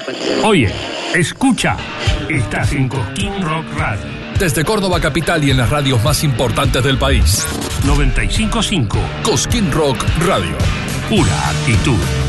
Oye, escucha, estás en Cosquín Rock Radio. Desde Córdoba capital y en las radios más importantes del país. 95.5 Cosquín Rock Radio. Pura actitud.